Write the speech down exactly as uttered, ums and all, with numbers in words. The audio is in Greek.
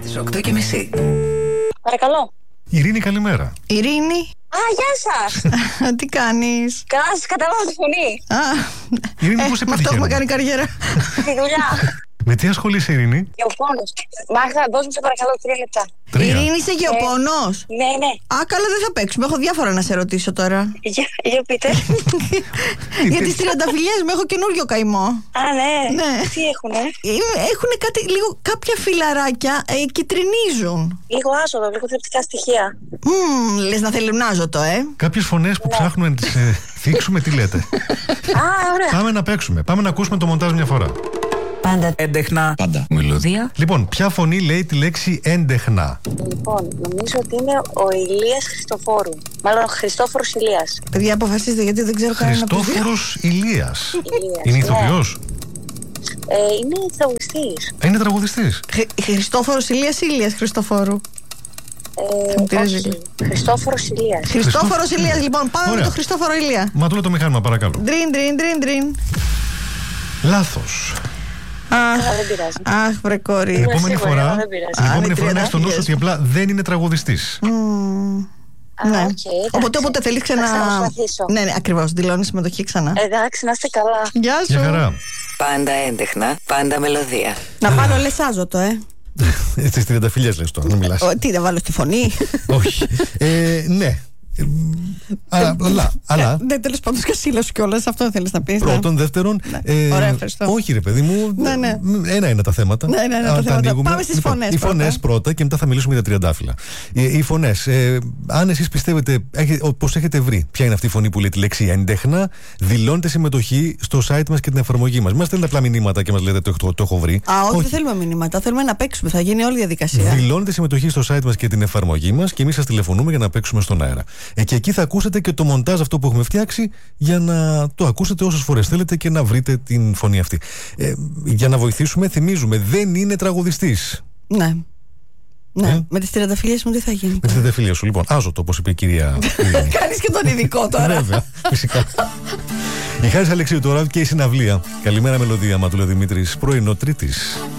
Στις οκτώ και μισή. Παρακαλώ. Ειρήνη, καλημέρα. Ειρήνη. Α, γεια σας. Τι κάνεις? Καλά, σας καταλάβω τη φωνή. Α, Ειρήνη, πώς σε με αυτό έχουμε πετυχαίνουμε? κάνει καριέρα. Τη δουλειά. Με τι ασχολείσαι, Ειρήνη? Γεωπόνος. Μάγδα, δώσ' μου σε παρακαλώ τρία λεπτά. Τρία. Ειρήνη, είσαι γεωπόνος? Ναι, ναι. Α, καλά, δεν θα παίξουμε. Έχω διάφορα να σε ρωτήσω τώρα. Για, για πείτε. Για τις τριανταφυλλιές μου έχω καινούριο καημό. Α, ναι. Ναι. Τι έχουνε? Έχουν κάτι, λίγο, κάποια φιλαράκια ε, και τρινίζουν. Λίγο άσοδο, λίγο θρεπτικά στοιχεία. Μμμ, λες να θελουνάζω το, ε. Κάποιες φωνές που ψάχνουμε να τις ε, θίξουμε, τι λέτε? Α, ωραία. Πάμε να παίξουμε. Πάμε να ακούσουμε το μοντάζ μια φορά. Πάντα έντεχνα. Πάντα μελωδία. Λοιπόν, ποια φωνή λέει τη λέξη έντεχνα? Λοιπόν, νομίζω ότι είναι ο Ηλίας Χριστοφόρου. Μάλλον Χριστόφορος Ηλίας. Παιδιά, αποφασίστε γιατί δεν ξέρω κανένα από τους δύο. Χριστόφορος Ηλίας. Ηλίας, Είναι ναι. ηθοποιός? Ε, είναι τραγουδιστής. Είναι τραγουδιστής? Χρ- Χριστόφορος Ηλίας ή Ηλίας Χριστοφόρου? Ε, Μου πειράζει. όχι. Χριστόφορος Ηλίας. Χριστόφορος Ηλίας, λοιπόν, πάμε Ωραία. με το Χριστόφορο Ηλία. Ματούλα το μηχάνημα, παρακαλώ. Ντριν, ντριν, ντριν, ντριν. Λάθος. Αχ, Αλλά δεν πειράζει. αχ, βρε κόρη. Την επόμενη σίγουρη, φορά, αλλά δεν πειράζει. την Α, επόμενη είναι φορά να έχεις στο νου σου ότι τριαντάφυλλες. απλά δεν είναι τραγουδιστής. Μμμ. Α, Ναι. οκ, εντάξει. Οπότε όποτε θέλεις Θα ξανά. ξαναπροσπαθήσω. Ναι, ναι, ακριβώς. Δηλώνεις συμμετοχή ξανά. Εντάξει, να είστε καλά. Γεια Για σου. χαρά. Πάντα έντεχνα. Πάντα μελωδία. Να πάρω λεσάζω το, ε. Στις τριανταφυλλιές λες τώρα, να μιλάς. Ο, τι, να βάλω στη φωνή. Όχι. Ε, ναι. Ε, α, Αλλά, αλλά Ναι, τέλος πάντων, σκασίλα σου κιόλας. Αυτό θέλεις να πεις. ναι. πρώτον, δεύτερον. ε, Ωραία, ευχαριστώ. όχι, ρε παιδί μου. Ναι, ναι. Ένα είναι τα θέματα. Ναι, ναι, ναι, τα Αν θέματα. ανοίγουμε. Πάμε στις Λοιπόν, φωνές οι πρώτα. φωνές πρώτα και μετά θα μιλήσουμε για τα τριαντάφυλλα. Οι, οι φωνές. Ε, αν εσείς πιστεύετε πως έχετε βρει ποια είναι αυτή η φωνή που λέει τη λέξη έντεχνα, δηλώνετε συμμετοχή στο site μας και την εφαρμογή μας. Μας στέλνετε απλά μηνύματα και μας λέτε το, το, το έχω βρει. Α, όχι, δεν θέλουμε μηνύματα. Θέλουμε να παίξουμε. Θα γίνει όλη η διαδικασία. Δηλώνετε συμμετοχή στο site μας και την εφαρμογή μας και εμείς σας τηλεφωνούμε για να παίξουμε στον αέρα. Ε, και εκεί θα ακούσετε και το μοντάζ αυτό που έχουμε φτιάξει για να το ακούσετε όσες φορές θέλετε και να βρείτε την φωνή αυτή. Ε, για να βοηθήσουμε, θυμίζουμε, δεν είναι τραγουδιστής. Ναι. Ναι. Ε? Με τις τριανταφυλλιές μου τι θα γίνει? Με τη τετεφίλια σου, λοιπόν. Άζωτο, όπως είπε η κυρία. Κάνεις και τον ειδικό τώρα. Βέβαια, φυσικά. Η Χάρης Αλεξίου τώρα και η συναυλία. Καλημέρα, μελωδία, Ματούλα Δημήτρης, πρωινό Τρίτης.